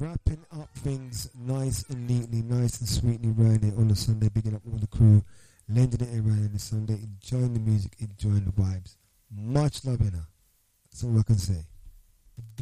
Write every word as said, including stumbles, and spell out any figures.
wrapping up things nice and neatly, nice and sweetly around here on a Sunday, bigging up all the crew, lending it around on the Sunday, enjoying the music, enjoying the vibes. Much love in her. That's all I can say.